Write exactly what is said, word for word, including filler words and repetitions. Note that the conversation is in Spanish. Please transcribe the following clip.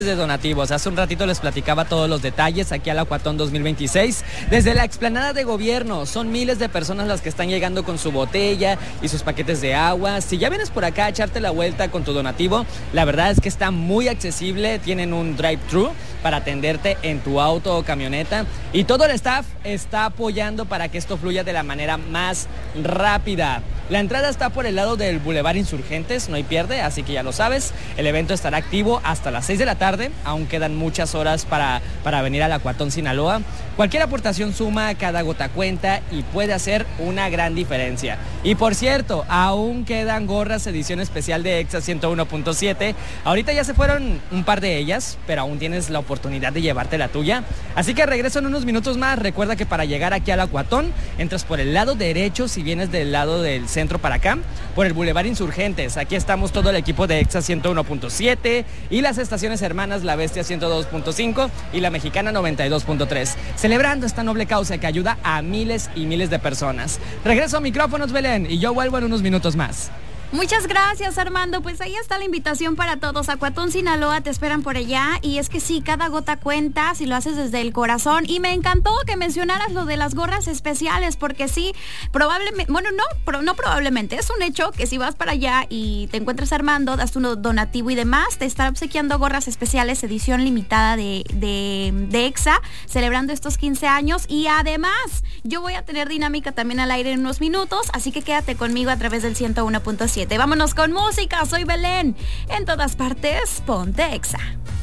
de donativos. Hace un ratito les platicaba todos los detalles aquí al Acuatón dos mil veintiséis. Desde la explanada de gobierno, son miles de personas las que están llegando con su botella y sus paquetes de agua. Si ya vienes por acá a echarte la vuelta con tu donativo, la verdad es que está muy accesible. Tienen un drive-thru para atenderte en tu auto o camioneta. Y todo el staff está apoyando para que esto fluya de la manera más rápida. La entrada está por el lado del Boulevard Insurgentes, no hay pierde, así que ya lo sabes. El evento estará activo hasta las seis de la tarde, aún quedan muchas horas para, para venir al Acuatón Sinaloa. Cualquier aportación suma, cada gota cuenta y puede hacer una gran diferencia. Y por cierto, aún quedan gorras edición especial de Exa ciento uno punto siete. Ahorita ya se fueron un par de ellas, pero aún tienes la oportunidad de llevarte la tuya. Así que regreso en unos minutos más. Recuerda que para llegar aquí al Acuatón, entras por el lado derecho si vienes del lado del centro para acá, por el Boulevard Insurgentes. Aquí estamos todo el equipo de Exa ciento uno punto siete y las estaciones hermanas La Bestia ciento dos punto cinco y La Mexicana noventa y dos punto tres, celebrando esta noble causa que ayuda a miles y miles de personas. Regreso a micrófonos, Belén, y yo vuelvo en unos minutos más. Muchas gracias, Armando. Pues ahí está la invitación para todos. Acuatón Sinaloa, te esperan por allá. Y es que sí, cada gota cuenta si lo haces desde el corazón. Y me encantó que mencionaras lo de las gorras especiales, porque sí, probablemente, bueno, no, pero no probablemente, es un hecho que si vas para allá y te encuentras a Armando, das tu donativo y demás, te estará obsequiando gorras especiales, edición limitada de, de, de Exa, celebrando estos quince años. Y además, yo voy a tener dinámica también al aire en unos minutos, así que quédate conmigo a través del ciento uno punto siete. Vámonos con música, soy Belén. En todas partes, ponte Exa.